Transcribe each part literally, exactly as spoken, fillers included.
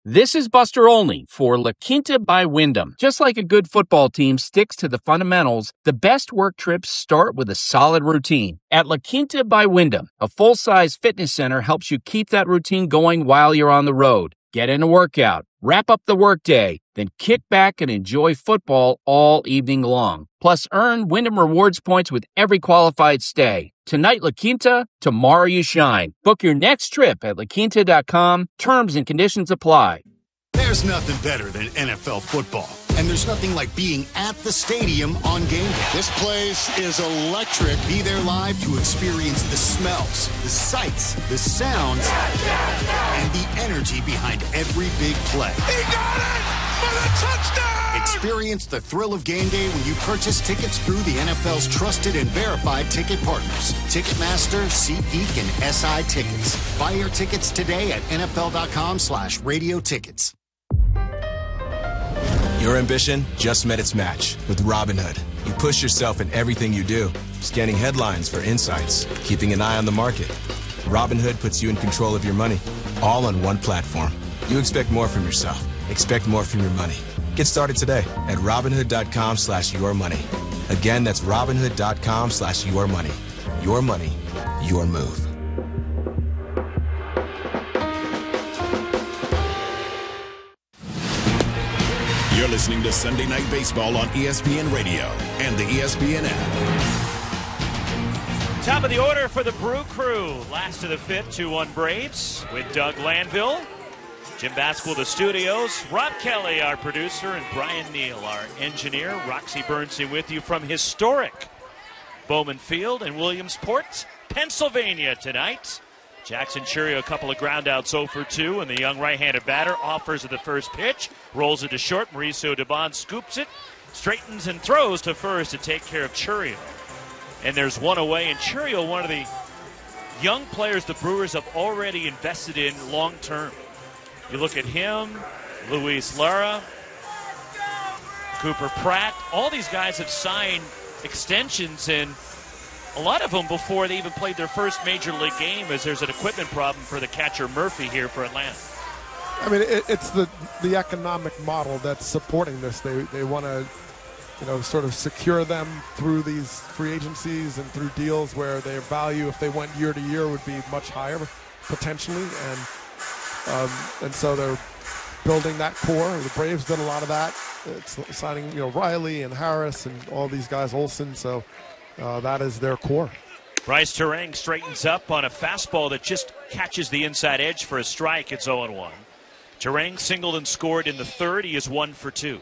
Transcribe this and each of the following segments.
This is Buster Olney for La Quinta by Wyndham. Just like a good football team sticks to the fundamentals, the best work trips start with a solid routine. At La Quinta by Wyndham, a full-size fitness center helps you keep that routine going while you're on the road. Get in a workout, wrap up the workday, then kick back and enjoy football all evening long. Plus, earn Wyndham Rewards points with every qualified stay. Tonight, La Quinta, tomorrow you shine. Book your next trip at la quinta dot com. Terms and conditions apply. There's nothing better than N F L football. And there's nothing like being at the stadium on game day. This place is electric. Be there live to experience the smells, the sights, the sounds, and the energy behind every big play. He got it for the touchdown! Experience the thrill of game day when you purchase tickets through the N F L's trusted and verified ticket partners. Ticketmaster, SeatGeek, and S I Tickets. Buy your tickets today at N F L dot com slash radio tickets. Your ambition just met its match with Robinhood. You push yourself in everything you do, scanning headlines for insights, keeping an eye on the market. Robinhood puts you in control of your money, all on one platform. You expect more from yourself. Expect more from your money. Get started today at Robinhood dot com slash your money. Again, that's Robinhood dot com slash your money. Your money, your move. You're listening to Sunday Night Baseball on E S P N Radio and the E S P N app. Top of the order for the Brew Crew. Last of the fifth, two one Braves with Doug Landville. Jim Basquill, the studios. Rob Kelly, our producer, and Brian Neal, our engineer. Roxy Bernstein with you from historic Bowman Field in Williamsport, Pennsylvania tonight. Jackson Chourio, a couple of groundouts zero for two, and the young right-handed batter offers at the first pitch, rolls it to short. Mauricio Dubon scoops it, straightens and throws to first to take care of Chourio. And there's one away, and Chourio, one of the young players the Brewers have already invested in long-term. You look at him, Luis Lara, Cooper Pratt, all these guys have signed extensions, and a lot of them before they even played their first major league game, as there's an equipment problem for the catcher Murphy here for Atlanta. I mean, it, it's the the economic model that's supporting this. They they want to, you know, sort of secure them through these free agencies and through deals where their value, if they went year to year, would be much higher potentially, and um, and so they're building that core. The Braves did a lot of that. It's signing, you know, Riley and Harris and all these guys, Olsen. So. Uh, that is their core. Bryce Terang straightens up on a fastball that just catches the inside edge for a strike. It's oh one. Terang singled and scored in the third. He is one for two.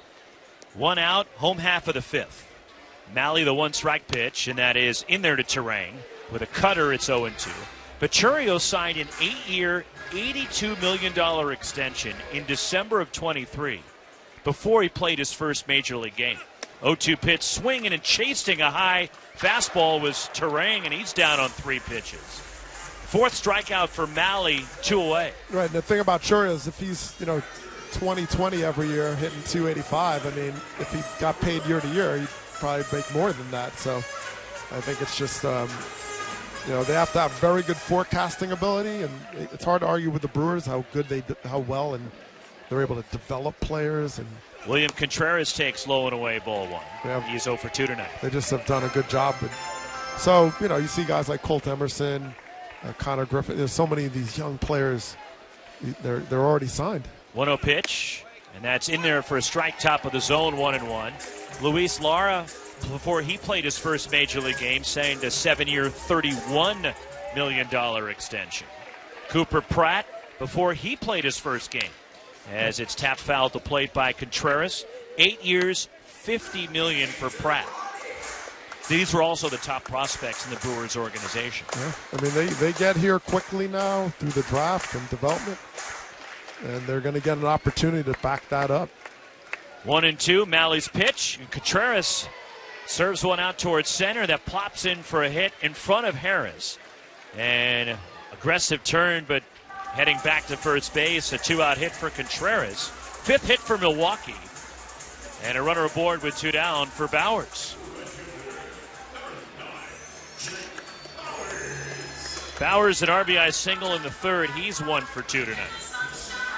One out, home half of the fifth. Malley, the one strike pitch, and that is in there to Terang. With a cutter, it's oh two. But Chourio signed an eight-year, eighty-two million dollars extension in December of twenty-three before he played his first major league game. oh two pitch, swinging and chasing a high fastball was Terang, and he's down on three pitches. Fourth strikeout for Malley, two away. Right, and the thing about Chourio is if he's, you know, twenty twenty every year, hitting two eighty-five, I mean, if he got paid year to year, he'd probably make more than that. So I think it's just, um, you know, they have to have very good forecasting ability, and it's hard to argue with the Brewers how good they, how well, and they're able to develop players. And William Contreras takes low and away, ball one. Yeah. He's oh for two tonight. They just have done a good job. But, so, you know, you see guys like Colt Emerson, uh, Connor Griffin. There's so many of these young players. They're they're already signed. one oh pitch, and that's in there for a strike, top of the zone, one and one. Luis Lara, before he played his first major league game, signed a seven-year, thirty-one million dollars extension. Cooper Pratt, before he played his first game, as it's tap foul to plate by Contreras. Eight years, fifty million dollars for Pratt. These were also the top prospects in the Brewers organization. Yeah, I mean, they, they get here quickly now through the draft and development, and they're going to get an opportunity to back that up. One and two, Malley's pitch. And Contreras serves one out towards center that plops in for a hit in front of Harris. And aggressive turn, but heading back to first base, a two-out hit for Contreras. Fifth hit for Milwaukee. And a runner aboard with two down for Bowers. Bowers, an R B I single in the third. He's one for two tonight.